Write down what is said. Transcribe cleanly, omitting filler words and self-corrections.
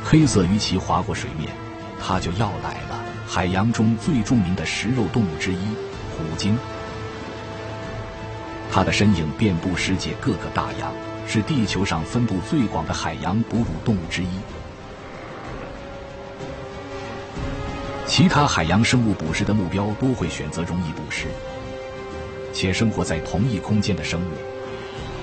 黑色鱼鳍划过水面，它就要来了。海洋中最著名的食肉动物之一，虎鲸。它的身影遍布世界各个大洋，是地球上分布最广的海洋哺乳动物之一。其他海洋生物捕食的目标都会选择容易捕食且生活在同一空间的生物。